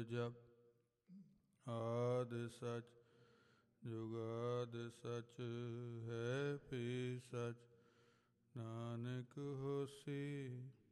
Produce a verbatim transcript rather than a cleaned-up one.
ਜਪ। ਆਦਿ ਸਚ ਜੁਗਾਦਿ ਸਚ ਹੈ ਭੀ ਸਚ। ਨਾਨਕ ਹੋਸੀ